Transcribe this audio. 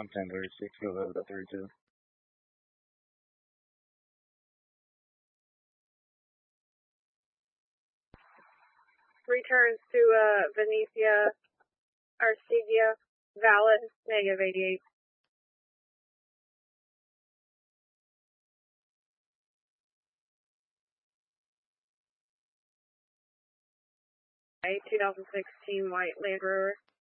I'm 1036, go over to 32. Returns to Venetia, Arcedia, valid, -88. 2016 White Land Rover.